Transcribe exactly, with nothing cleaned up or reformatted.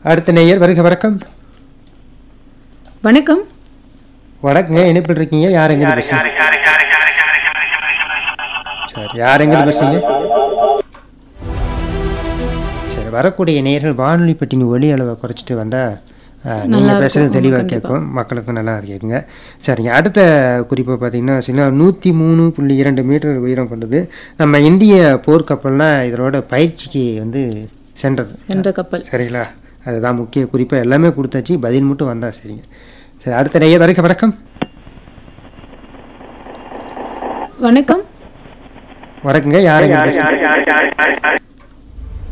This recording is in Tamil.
அடுத்த நேயர் வருக. வணக்கம். வணக்கம். வணக்கங்க. இணைப்பில் இருக்கீங்க. யார் எங்கிருந்து பேசுறீங்க? சரி, யார் எங்கிருந்து பேசுறீங்க? சரி, வரக்கூடிய நேயர்கள் வானொலி பெட்டின் ஒலி அளவை குறைச்சிட்டு வந்தால் நீங்கள் பேசுகிறது தெளிவாக கேட்கும், மக்களுக்கும் நல்லா கேட்குங்க. சரிங்க. அடுத்த குறிப்பை பார்த்தீங்கன்னா சில நூற்றி மூணு புள்ளி இரண்டு மீட்டர் உயரம் கொண்டது. நம்ம இந்திய போர்க்கப்பல்லாம் இதனோட பயிற்சிக்கு வந்து சென்றது சென்ற கப்பல். சரிங்களா? அதுதான் முக்கிய குறிப்பை. எல்லாமே கொடுத்தாச்சு, பதில் மட்டும் வந்தால் சரிங்க. சரி, அடுத்த நேயர் வருக. வணக்கம். வணக்கம். வணக்கங்க. யாருங்க?